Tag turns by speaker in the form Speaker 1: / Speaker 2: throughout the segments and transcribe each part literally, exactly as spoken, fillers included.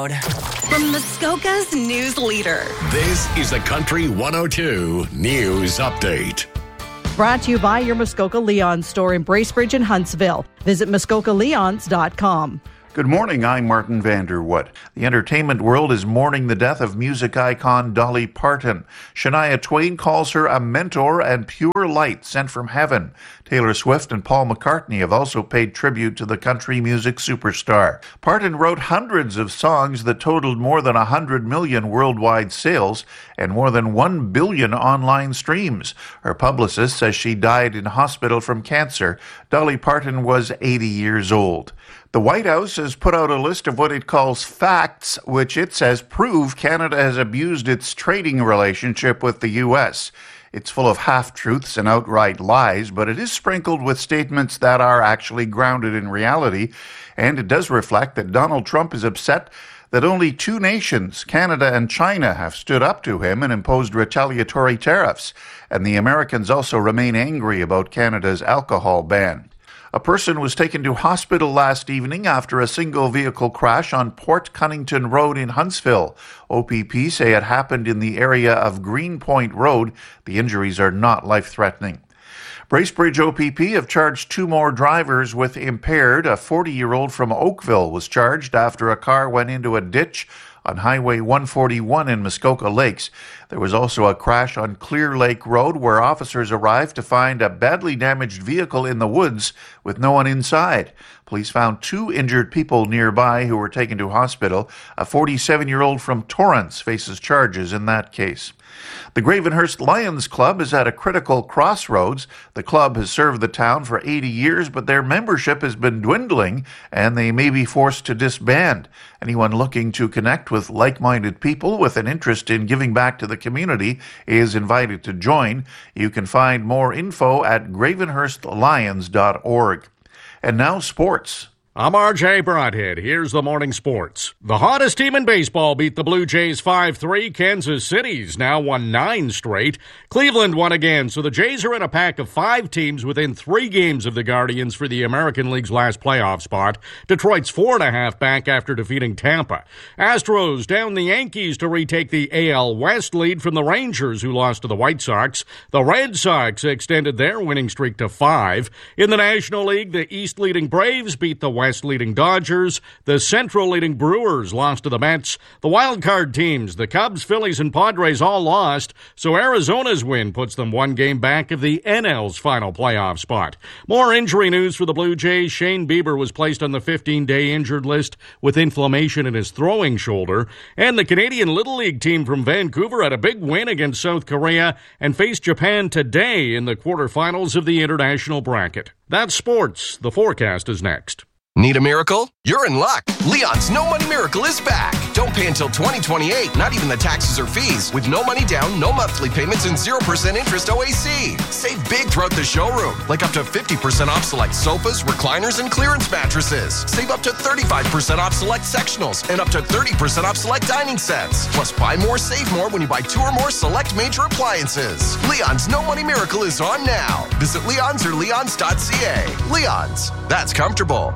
Speaker 1: loud.
Speaker 2: From Muskoka's news leader.
Speaker 3: This is the Country one oh two News Update.
Speaker 4: Brought to you by your Muskoka Leon store in Bracebridge and Huntsville. Visit muskoka leons dot com.
Speaker 5: Good morning, I'm Martin Vanderwood. The entertainment world is mourning the death of music icon Dolly Parton. Shania Twain calls her a mentor and pure light sent from heaven. Taylor Swift and Paul McCartney have also paid tribute to the country music superstar. Parton wrote hundreds of songs that totaled more than one hundred million worldwide sales and more than one billion online streams. Her publicist says she died in hospital from cancer. Dolly Parton was eighty years old. The White House has put out a list of what it calls facts, which it says prove Canada has abused its trading relationship with the U S. It's full of half-truths and outright lies, but it is sprinkled with statements that are actually grounded in reality, and it does reflect that Donald Trump is upset that only two nations, Canada and China, have stood up to him and imposed retaliatory tariffs, and the Americans also remain angry about Canada's alcohol ban. A person was taken to hospital last evening after a single-vehicle crash on Port Cunnington Road in Huntsville. O P P say it happened in the area of Greenpoint Road. The injuries are not life-threatening. Bracebridge O P P have charged two more drivers with impaired. A forty-year-old from Oakville was charged after a car went into a ditch on Highway one forty-one in Muskoka Lakes. There was also a crash on Clear Lake Road where officers arrived to find a badly damaged vehicle in the woods with no one inside. Police found two injured people nearby who were taken to hospital. A forty-seven-year-old from Torrance faces charges in that case. The Gravenhurst Lions Club is at a critical crossroads. The club has served the town for eighty years, but their membership has been dwindling, and they may be forced to disband. Anyone looking to connect with like-minded people with an interest in giving back to the community is invited to join. You can find more info at gravenhurst lions dot org. And now sports.
Speaker 6: I'm R J Broadhead. Here's the morning sports. The hottest team in baseball beat the Blue Jays five three. Kansas City's now won nine straight. Cleveland won again, so the Jays are in a pack of five teams within three games of the Guardians for the American League's last playoff spot. Detroit's four and a half back after defeating Tampa. Astros down the Yankees to retake the A L West lead from the Rangers, who lost to the White Sox. The Red Sox extended their winning streak to five. In the National League, the East leading Braves beat the West leading Dodgers. The Central leading Brewers lost to the Mets. The wild card teams, the Cubs, Phillies, and Padres all lost, so Arizona's win puts them one game back of the N L's final playoff spot. More injury news for the Blue Jays. Shane Bieber was placed on the fifteen-day injured list with inflammation in his throwing shoulder. And the Canadian Little League team from Vancouver had a big win against South Korea and faced Japan today in the quarterfinals of the international bracket. That's sports. The forecast is next.
Speaker 7: Need a miracle? You're in luck. Leon's No Money Miracle is back. Don't pay until twenty twenty-eight, not even the taxes or fees, with no money down, no monthly payments, and zero percent interest O A C. Save big throughout the showroom, like up to fifty percent off select sofas, recliners, and clearance mattresses. Save up to thirty-five percent off select sectionals, and up to thirty percent off select dining sets. Plus, buy more, save more when you buy two or more select major appliances. Leon's No Money Miracle is on now. Visit Leon's or leons dot c a. Leon's. That's comfortable.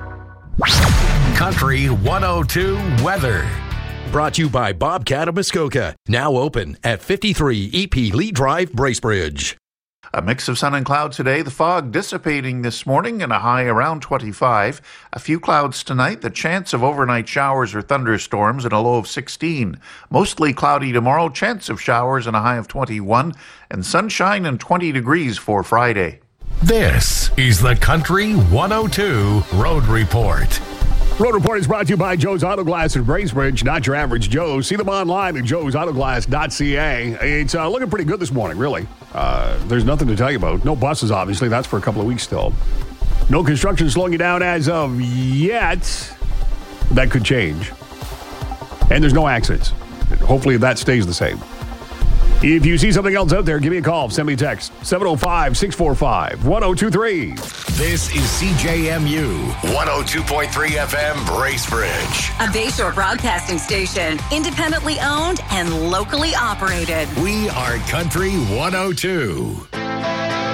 Speaker 3: Country one oh two weather.
Speaker 8: Brought to you by Bobcat of Muskoka. Now open at fifty-three E P Lee Drive, Bracebridge.
Speaker 5: A mix of sun and clouds today. The fog dissipating this morning and a high around twenty-five. A few clouds tonight. The chance of overnight showers or thunderstorms and a low of sixteen. Mostly cloudy tomorrow. Chance of showers and a high of twenty-one. And sunshine and twenty degrees for Friday.
Speaker 3: This is the Country one oh two Road Report.
Speaker 9: Road Report is brought to you by Joe's Auto Glass in Bracebridge, not your average Joe. See them online at joes auto glass dot c a. It's uh, looking pretty good this morning, really. Uh, there's nothing to tell you about. No buses, obviously. That's for a couple of weeks still. No construction slowing you down as of yet. That could change. And there's no accidents. Hopefully that stays the same. If you see something else out there, give me a call. Send me a text. seven oh five, six four five, one oh two three.
Speaker 3: This is C J M U one oh two point three F M Bracebridge.
Speaker 2: A Bayshore broadcasting station. Independently owned and locally operated.
Speaker 3: We are Country one oh two.